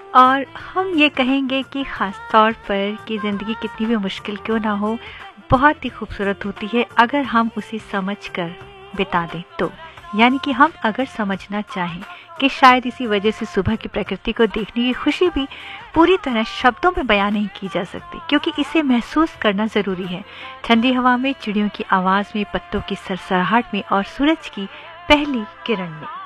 और हम ये कहेंगे कि ख़ास तौर पर कि ज़िंदगी कितनी भी मुश्किल क्यों ना हो, बहुत ही खूबसूरत होती है अगर हम उसे समझकर बिता दें तो। यानी कि हम अगर समझना चाहें कि शायद इसी वजह से सुबह की प्रकृति को देखने की खुशी भी पूरी तरह शब्दों में बयां नहीं की जा सकती, क्योंकि इसे महसूस करना ज़रूरी है। ठंडी हवा में, चिड़ियों की आवाज़ में, पत्तों की सरसराहट में और सूरज की पहली किरण में।